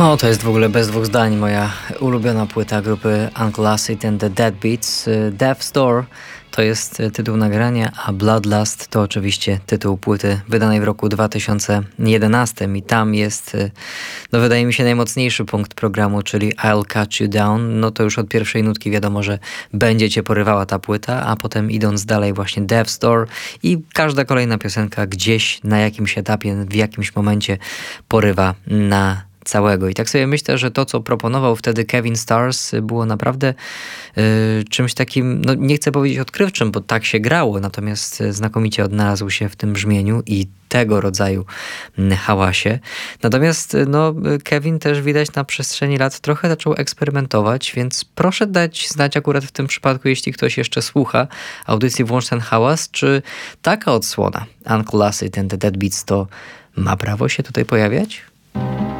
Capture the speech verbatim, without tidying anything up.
No, to jest w ogóle bez dwóch zdań moja ulubiona płyta grupy Uncle Acid and the Deadbeats. Death's Door to jest tytuł nagrania, a Bloodlust to oczywiście tytuł płyty wydanej w roku dwa tysiące jedenastym i tam jest, no wydaje mi się, najmocniejszy punkt programu, czyli I'll Cut You Down. No to już od pierwszej nutki wiadomo, że będzie cię porywała ta płyta, a potem idąc dalej właśnie Death's Door i każda kolejna piosenka gdzieś na jakimś etapie, w jakimś momencie porywa na całego. I tak sobie myślę, że to, co proponował wtedy Kevin Stars, było naprawdę y, czymś takim, no nie chcę powiedzieć odkrywczym, bo tak się grało, natomiast znakomicie odnalazł się w tym brzmieniu i tego rodzaju hałasie. Natomiast no, Kevin też widać na przestrzeni lat trochę zaczął eksperymentować, więc proszę dać znać akurat w tym przypadku, jeśli ktoś jeszcze słucha audycji Włącz ten hałas, czy taka odsłona Uncle Acid and the Deadbeats to ma prawo się tutaj pojawiać?